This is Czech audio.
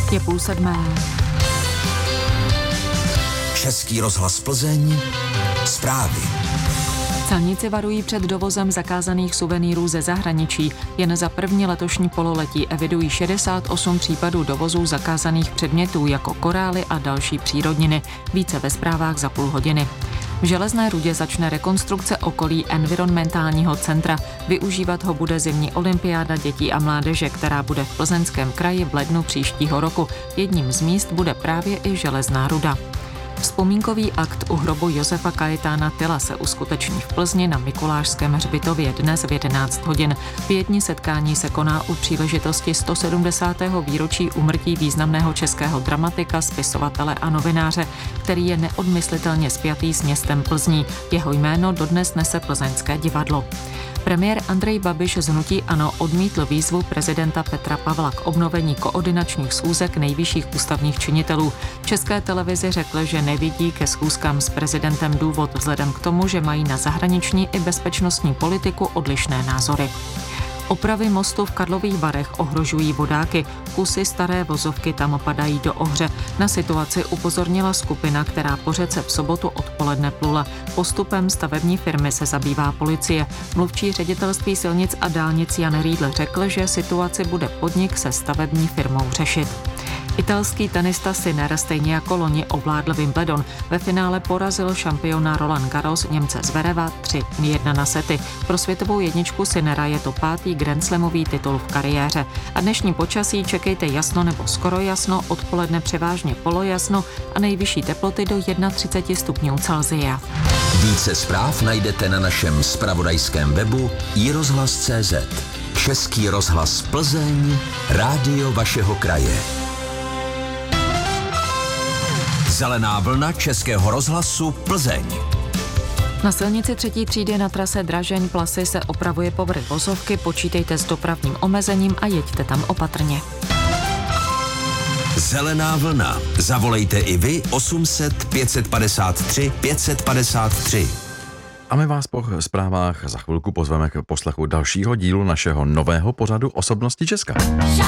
Je 6:30. Český rozhlas Plzeň, zprávy. Celníci varují před dovozem zakázaných suvenýrů ze zahraničí. Jen za první letošní pololetí evidují 68 případů dovozu zakázaných předmětů jako korály a další přírodniny. Více ve zprávách za půl hodiny. V Železné Rudě začne rekonstrukce okolí environmentálního centra. Využívat ho bude zimní olympiáda dětí a mládeže, která bude v Plzeňském kraji v lednu příštího roku. Jedním z míst bude právě i Železná Ruda. Vzpomínkový akt u hrobu Josefa Kajetána Tyla se uskuteční v Plzni na Mikulášském hřbitově dnes v 11 hodin. Pětní setkání se koná u příležitosti 170. výročí úmrtí významného českého dramatika, spisovatele a novináře, který je neodmyslitelně spjatý s městem Plzní. Jeho jméno dodnes nese Plzeňské divadlo. Premiér Andrej Babiš z hnutí ANO odmítl výzvu prezidenta Petra Pavla k obnovení koordinačních schůzek nejvyšších ústavních činitelů. České televizi řekl, že nevidí ke schůzkám s prezidentem důvod vzhledem k tomu, že mají na zahraniční i bezpečnostní politiku odlišné názory. Opravy mostu v Karlových Varech ohrožují vodáky. Kusy staré vozovky tam padají do ohře. Na situaci upozornila skupina, která po řece v sobotu odpoledne plula. Postupem stavební firmy se zabývá policie. Mluvčí ředitelství silnic a dálnic Jan Riedl řekl, že situaci bude podnik se stavební firmou řešit. Italský tenista Sinner stejně jako loni ovládl Wimbledon. Ve finále porazil šampiona Roland Garros Němce Zvereva 3-1 na sety. Pro světovou jedničku Sinnera je to 5. grandslamový titul v kariéře. A dnešní počasí čekejte jasno nebo skoro jasno, odpoledne převážně polojasno a nejvyšší teploty do 31 stupňů Celsia. Více zpráv najdete na našem zpravodajském webu iRozhlas.cz. Český rozhlas Plzeň, rádio vašeho kraje. Zelená vlna Českého rozhlasu Plzeň. Na silnici 3. třídy na trase Dražeň-Plasy se opravuje povrch vozovky, počítejte s dopravním omezením a jeďte tam opatrně. Zelená vlna. Zavolejte i vy 800 553 553. A my vás po zprávách za chvilku pozveme k poslechu dalšího dílu našeho nového pořadu Osobnosti Česka.